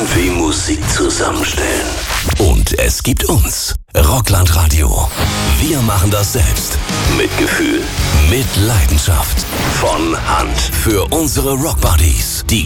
wie Musik zusammenstellen. Und es gibt uns, Rockland Radio. Wir machen das selbst. Mit Gefühl, mit Leidenschaft. Von Hand. Für unsere Rockbuddies, die